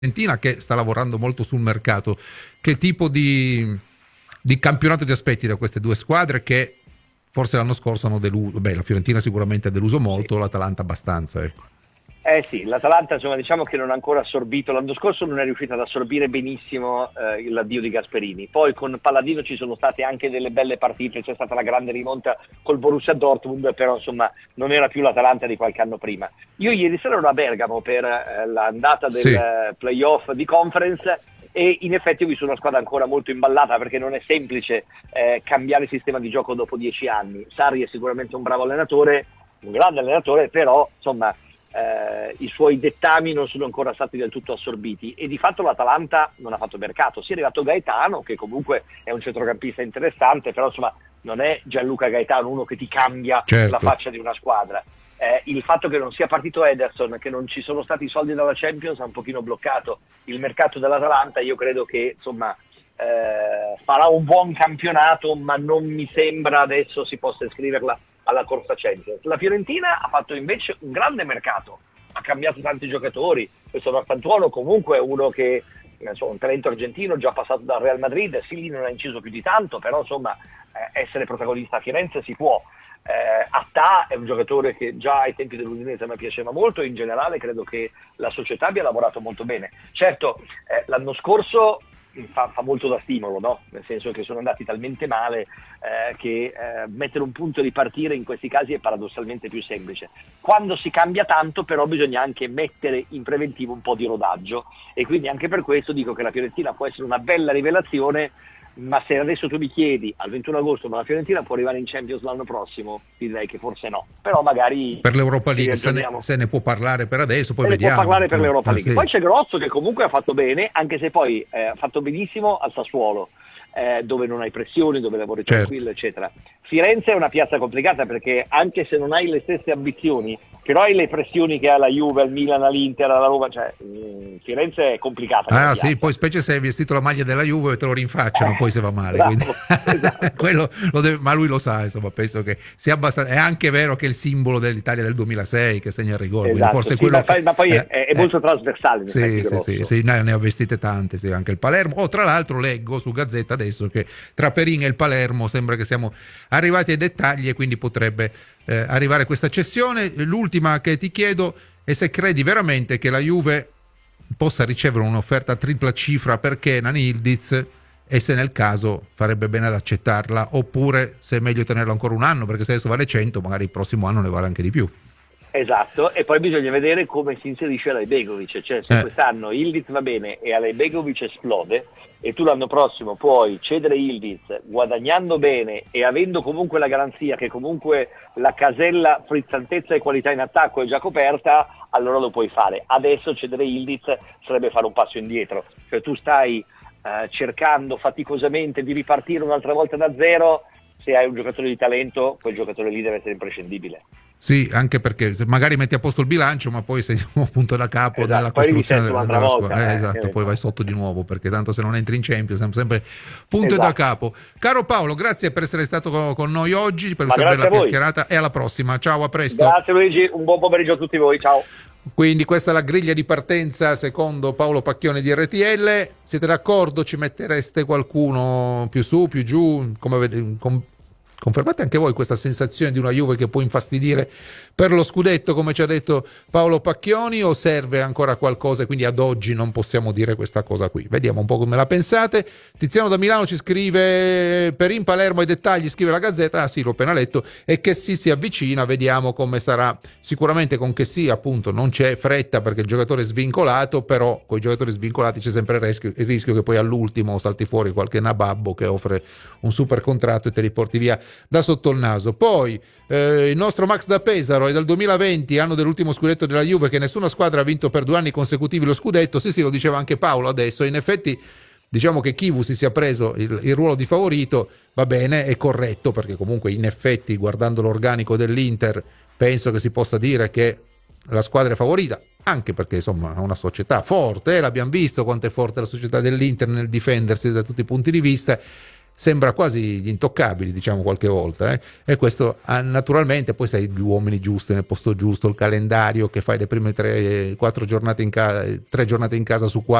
Fiorentina che sta lavorando molto sul mercato. Che tipo di campionato ti aspetti da queste due squadre che forse l'anno scorso hanno deluso? Beh, la Fiorentina sicuramente ha deluso Sì. molto, l'Atalanta abbastanza, ecco. Eh sì, l'Atalanta insomma diciamo che non ha ancora assorbito, l'anno scorso non è riuscita ad assorbire benissimo l'addio di Gasperini, poi con Palladino ci sono state anche delle belle partite, c'è stata la grande rimonta col Borussia Dortmund, però insomma non era più l'Atalanta di qualche anno prima. Io ieri sera ero a Bergamo per l'andata del Sì, playoff di Conference e in effetti ho visto una squadra ancora molto imballata perché non è semplice cambiare sistema di gioco dopo 10 anni. Sarri è sicuramente un bravo allenatore, un grande allenatore, però insomma i suoi dettami non sono ancora stati del tutto assorbiti e di fatto l'Atalanta non ha fatto mercato. Si è arrivato Gaetano che comunque è un centrocampista interessante, però insomma non è Gianluca Gaetano uno che ti cambia la certo. faccia di una squadra. Il fatto che non sia partito Ederson, che non ci sono stati i soldi dalla Champions ha un pochino bloccato il mercato dell'Atalanta. Io credo che insomma farà un buon campionato, ma non mi sembra adesso si possa iscriverla alla corsa Champions. La Fiorentina ha fatto invece un grande mercato, ha cambiato tanti giocatori, questo Marcantuono comunque è uno che insomma, un talento argentino già passato dal Real Madrid, sì lì non ha inciso più di tanto, però insomma essere protagonista a Firenze si può. Attà è un giocatore che già ai tempi dell'Udinese mi piaceva molto e in generale credo che la società abbia lavorato molto bene. Certo, l'anno scorso fa molto da stimolo, no? Nel senso che sono andati talmente male che mettere un punto di partire in questi casi è paradossalmente più semplice. Quando si cambia tanto però bisogna anche mettere in preventivo un po' di rodaggio e quindi anche per questo dico che la Fiorentina può essere una bella rivelazione, ma se adesso tu mi chiedi al 21 agosto ma la Fiorentina può arrivare in Champions l'anno prossimo, ti direi che forse no, però magari Per l'Europa ci League ragioniamo. se ne può parlare per adesso, poi Se ne può vediamo. parlare per l'Europa League. Sì. Poi c'è Grosso che comunque ha fatto bene, anche se poi ha fatto benissimo al Sassuolo, dove non hai pressioni, dove lavori Certo. tranquillo, eccetera. Firenze è una piazza complicata perché anche se non hai le stesse ambizioni, però hai le pressioni che ha la Juve, il Milan, l'Inter, la Roma, cioè Firenze è complicata come Ah sì, piazza. poi specie se hai vestito la maglia della Juve te lo rinfacciano poi se va male, quindi Bravo, esatto. ma lui lo sa, insomma, penso che sia abbastanza. È anche vero che è il simbolo dell'Italia del 2006 che segna il rigore, quindi Esatto, forse è sì, quello che ma poi è molto trasversale in effetti sì, sì, sì, Grosso. sì, ne ha vestite tante, sì, anche il Palermo. Oh, tra l'altro leggo su Gazzetta adesso che tra Perin e il Palermo sembra che siamo arrivati ai dettagli e quindi potrebbe arrivare questa cessione. L'ultima che ti chiedo è se credi veramente che la Juve possa ricevere un'offerta a tripla cifra per Kenan Yildiz e se nel caso farebbe bene ad accettarla oppure se è meglio tenerlo ancora un anno, perché se adesso vale 100 magari il prossimo anno ne vale anche di più. Esatto, e poi bisogna vedere come si inserisce Alejbegovic, cioè se quest'anno Ildiz va bene e Alejbegovic esplode e tu l'anno prossimo puoi cedere Ildiz guadagnando bene e avendo comunque la garanzia che comunque la casella frizzantezza e qualità in attacco è già coperta, allora lo puoi fare. Adesso cedere Ildiz sarebbe fare un passo indietro, cioè tu stai cercando faticosamente di ripartire un'altra volta da zero. Se hai un giocatore di talento, quel giocatore lì deve essere imprescindibile. Sì, anche perché se magari metti a posto il bilancio, ma poi sei di nuovo punto da capo Esatto, nella poi costruzione risetti un'altra della volta. squadra. Esatto, poi vai sotto di nuovo, perché tanto se non entri in Champions siamo sempre punto da Esatto, capo. Caro Paolo, grazie per essere stato con noi oggi, per ma questa grazie bella a voi. chiacchierata e alla prossima. Ciao, a presto. Grazie Luigi, un buon pomeriggio a tutti voi, ciao. Quindi questa è la griglia di partenza secondo Paolo Pacchioni di RTL. Siete d'accordo? Ci mettereste qualcuno più su, più giù? Confermate anche voi questa sensazione di una Juve che può infastidire per lo scudetto, come ci ha detto Paolo Pacchioni, o serve ancora qualcosa e quindi ad oggi non possiamo dire questa cosa qui? Vediamo un po' come la pensate. Tiziano da Milano ci scrive: per in Palermo i dettagli, scrive la Gazzetta. Ah sì, l'ho appena letto. E che si avvicina, vediamo come sarà. Sicuramente con che sì, appunto, non c'è fretta perché il giocatore è svincolato, però con i giocatori svincolati c'è sempre il rischio che poi all'ultimo salti fuori qualche nababbo che offre un super contratto e te li porti via da sotto il naso. Poi il nostro Max da Pesaro è dal 2020, anno dell'ultimo scudetto della Juve, che nessuna squadra ha vinto per 2 anni consecutivi lo scudetto. Sì, lo diceva anche Paolo adesso. In effetti diciamo che Chivu si sia preso il ruolo di favorito, va bene, è corretto, perché comunque in effetti guardando l'organico dell'Inter penso che si possa dire che la squadra è favorita, anche perché insomma è una società forte, l'abbiamo visto quanto è forte la società dell'Inter nel difendersi da tutti i punti di vista. sembra quasi gli intoccabili, diciamo qualche volta, e questo naturalmente poi sei gli uomini giusti nel posto giusto, il calendario che fai le prime 3 giornate in casa su 4